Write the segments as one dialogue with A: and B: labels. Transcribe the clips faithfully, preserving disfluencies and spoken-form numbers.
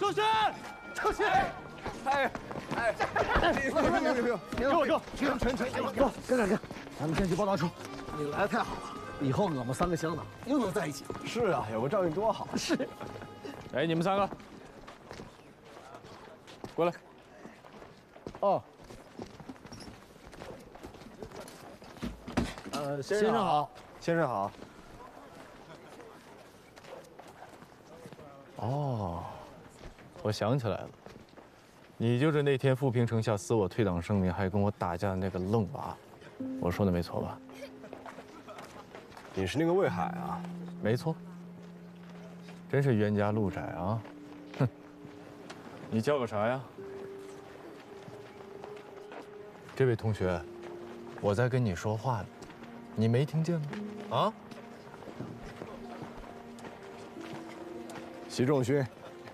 A: 周迅，周迅，
B: 哎哎，停停停停停，
A: 给我给我，
B: 停停停，
C: 给我跟跟跟，咱们先去报道处。你来的太好了，以后我们三个乡长又能在一起。
B: 是啊，有个照应多好。
C: 是。
A: 哎，你们三个，过来。
C: 哦。
B: 呃，先
C: 生好，
B: 先生好。
A: 哦，我想起来了，你就是那天富平城下撕我退党声明，还跟我打架的那个愣娃，我说的没错吧？
B: 你是那个魏海啊？
A: 没错。真是冤家路窄啊！哼，你叫个啥呀？这位同学，我在跟你说话呢，你没听见吗？啊？
B: 习仲勋，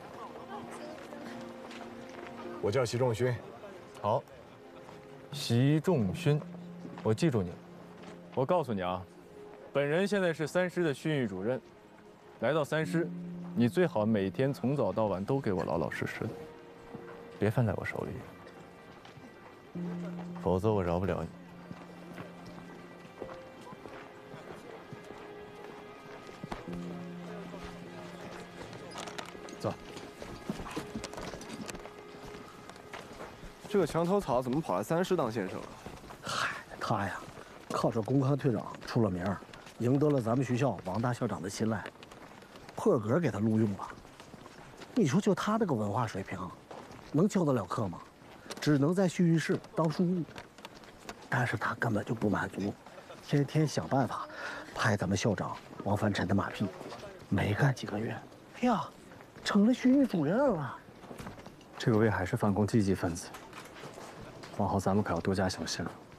B: 我叫习仲勋。
A: 好，习仲勋，我记住你了。我告诉你啊，本人现在是三师的训育主任。来到三师，你最好每天从早到晚都给我老老实实的，别犯在我手里，否则我饶不了你。
B: 走。这个墙头草怎么跑来三师当先生了？
C: 嗨，他呀，靠着公开退长出了名，赢得了咱们学校王大校长的信赖，破格给他录用了。你说就他这个文化水平，能教得了课吗？只能在训育室当书务。但是他根本就不满足，天天想办法拍咱们校长王凡尘的马屁。没干几个月，哎呀！ 成了训育主任了。
D: 这个魏海是反共积极分子，往后咱们可要多加小心了。